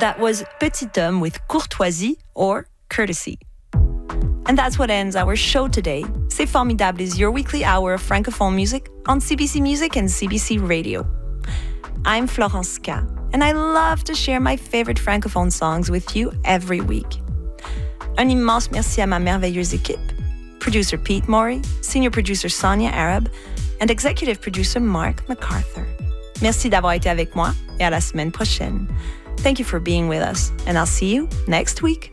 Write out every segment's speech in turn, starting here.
That was Petit Homme with Courtoisie or Courtesy. And that's what ends our show today. C'est Formidable is your weekly hour of Francophone music on CBC Music and CBC Radio. I'm Florence K, and I love to share my favorite Francophone songs with you every week. Un immense merci à ma merveilleuse équipe, producer Pete Morey, senior producer Sonia Arab, and executive producer Mark MacArthur. Merci d'avoir été avec moi, et à la semaine prochaine. Thank you for being with us, and I'll see you next week.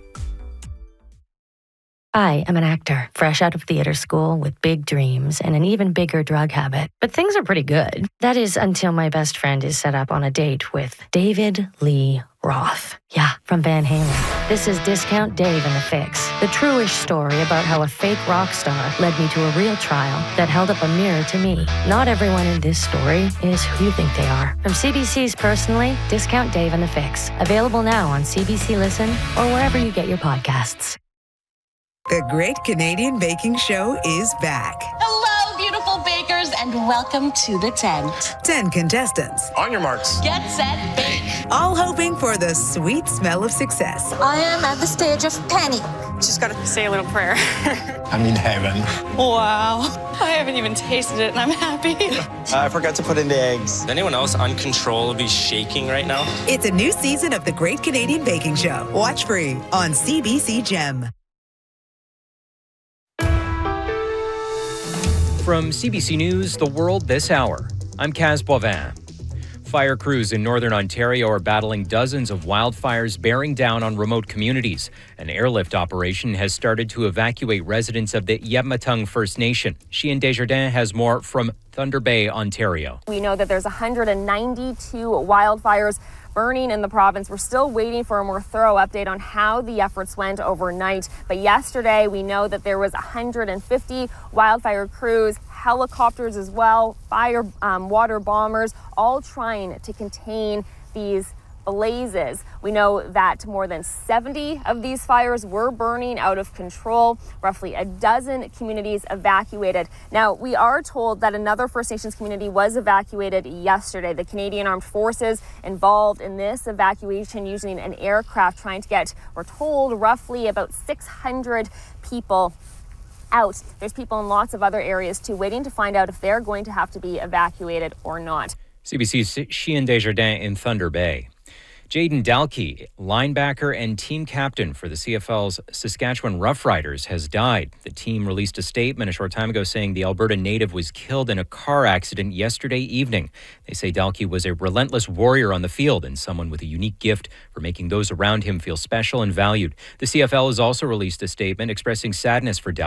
I am an actor, fresh out of theater school with big dreams and an even bigger drug habit. But things are pretty good. That is until my best friend is set up on a date with David Lee Roth. Yeah, from Van Halen. This is Discount Dave and the Fix, the true-ish story about how a fake rock star led me to a real trial that held up a mirror to me. Not everyone in this story is who you think they are. From CBC's Personally, Discount Dave and the Fix. Available now on CBC Listen or wherever you get your podcasts. The Great Canadian Baking Show is back. Hello, beautiful bakers, and welcome to the tent. 10 contestants. On your marks. Get set, bake. All hoping for the sweet smell of success. I am at the stage of panic. Just gotta say a little prayer. I'm in heaven. Wow. I haven't even tasted it and I'm happy. I forgot to put in the eggs. Is anyone else uncontrollably shaking right now? It's a new season of The Great Canadian Baking Show. Watch free on CBC Gem. From CBC News, The World This Hour, I'm Kaz Boivin. Fire crews in northern Ontario are battling dozens of wildfires bearing down on remote communities. An airlift operation has started to evacuate residents of the Yetmatung First Nation. Chien Desjardins has more from Thunder Bay, Ontario. We know that there's 192 wildfires burning in the province. We're still waiting for a more thorough update on how the efforts went overnight. But yesterday, we know that there was 150 wildfire crews, helicopters as well, water bombers, all trying to contain these blazes. We know that more than 70 of these fires were burning out of control, roughly a dozen communities evacuated. Now, we are told that another First Nations community was evacuated yesterday. The Canadian Armed Forces involved in this evacuation using an aircraft trying to get, we're told, roughly about 600 people out. There's people in lots of other areas too waiting to find out if they're going to have to be evacuated or not. CBC's Chien Desjardins in Thunder Bay. Jaden Dalkey, linebacker and team captain for the CFL's Saskatchewan Roughriders, has died. The team released a statement a short time ago saying the Alberta native was killed in a car accident yesterday evening. They say Dalkey was a relentless warrior on the field and someone with a unique gift for making those around him feel special and valued. The CFL has also released a statement expressing sadness for Dalkey.